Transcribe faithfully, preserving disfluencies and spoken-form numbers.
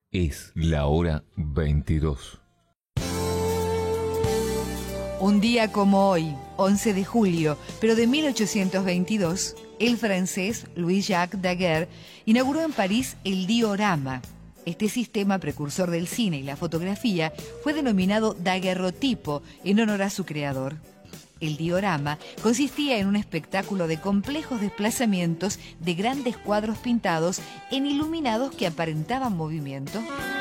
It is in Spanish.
Es la hora veintidós. Un día como hoy, once de julio, pero de mil ochocientos veintidós, el francés Louis-Jacques Daguerre inauguró en París el diorama. Este sistema precursor del cine y la fotografía fue denominado daguerrotipo en honor a su creador. El diorama consistía en un espectáculo de complejos desplazamientos de grandes cuadros pintados en iluminados que aparentaban movimiento.